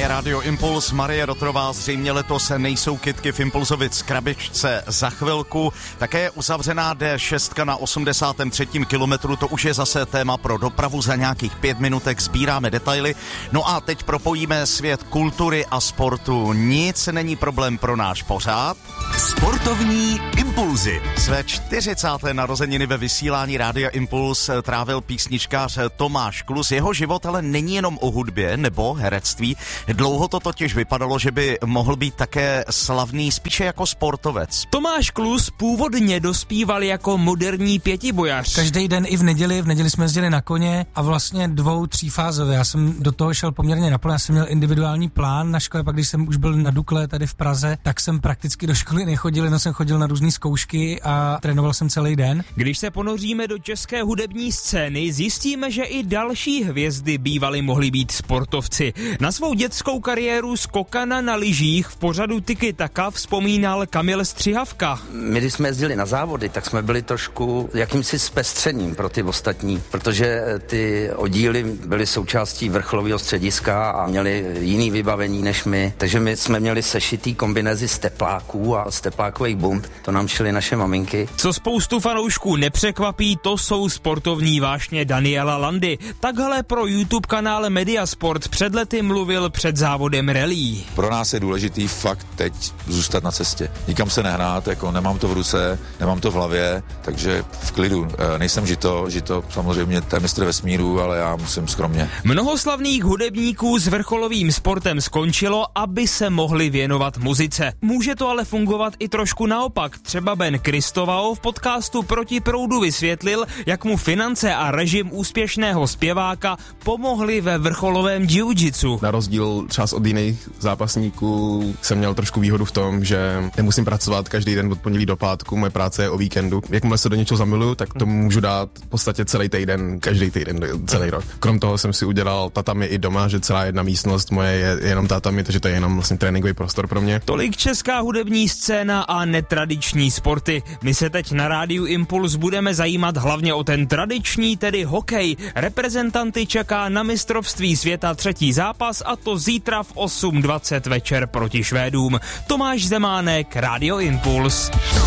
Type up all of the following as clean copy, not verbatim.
Je Radio Impuls, Marie Rotrová, zřejmě letos nejsou kytky v Impulzovic krabičce za chvilku. Také uzavřená D6 na 83. kilometru, to už je zase téma pro dopravu, za nějakých 5 minutek sbíráme detaily. No a teď propojíme svět kultury a sportu. Nic není problém pro náš pořad. Sportovní impulzy. Své 40. narozeniny ve vysílání Rádia Impuls trávil písničkář Tomáš Klus. Jeho život ale není jenom o hudbě nebo herectví. Dlouho to totiž vypadalo, že by mohl být také slavný spíše jako sportovec. Tomáš Klus původně dospíval jako moderní pětibojař. Každý den i v neděli jsme jezdili na koně a vlastně 2-, 3fázově. Já jsem do toho šel poměrně naplno, já jsem měl individuální plán na škole, pak když jsem už byl na Dukle tady v Praze, tak jsem prakticky do školy nechodil, jenom jsem chodil na různé zkoušky a trénoval jsem celý den. Když se ponoříme do české hudební scény, zjistíme, že i další hvězdy bývaly mohly být sportovci. Na svou dětskou kariéru skokana na lyžích v pořadu Tiki Taka vzpomínal Kamil Střihavka. My, když jsme jezdili na závody, tak jsme byli trošku jakýmsi zpestřením pro ty ostatní, protože ty oddíly byly součástí vrcholového střediska a měli jiný vybavení než my, takže my jsme měli sešitý kombinézy z tepláků a z teplákových bumb, to nám šily naše maminky. Co spoustu fanoušků nepřekvapí, to jsou sportovní vášně Daniela Landy. Takhle pro YouTube kanál Mediasport před lety mluvil před závodem rallye. Pro nás je důležitý fakt teď zůstat na cestě. Nikam se nehrát, jako nemám to v ruce, nemám to v hlavě, takže v klidu. Nejsem žito samozřejmě to je mistr vesmíru, ale já musím skromně. Mnoho slavných hudebníků s vrcholovým sportem skončilo, aby se mohli věnovat muzice. Může to ale fungovat i trošku naopak. Třeba Ben Kristovao v podcastu Proti proudu vysvětlil, jak mu finance a režim úspěšného zpěváka pomohli ve vrcholovém jiu-jitsu. Na rozdíl třeba od jiných zápasníků jsem měl trošku výhodu v tom, že nemusím pracovat každý den od pondělí do pátku, moje práce je o víkendu. Jakmile se do něčeho zamiluju, tak to můžu dát v podstatě celý týden, každý týden, celý rok. Krom toho jsem si udělal tatami i doma, že celá jedna místnost moje je jenom tatami, takže to je jenom vlastně tréninkový prostor pro mě. Tolik česká hudební scéna a netradiční sporty. My se teď na Rádiu Impuls budeme zajímat hlavně o ten tradiční, tedy hokej. Reprezentanty čeká na mistrovství světa 3. zápas a to zítra v 8:20 večer proti Švédům. Tomáš Zemánek, Rádio Impuls.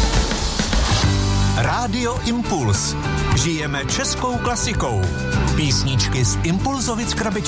Rádio Impuls. Žijeme českou klasikou. Písničky z Impulzovic krabičky.